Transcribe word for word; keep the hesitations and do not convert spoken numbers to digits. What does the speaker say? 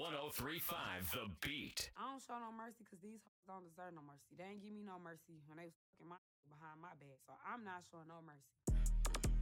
ten thirty-five The Beat. I don't show no mercy because these hoes don't deserve no mercy. They ain't give me no mercy when they was fucking my behind my back. So I'm not showing no mercy.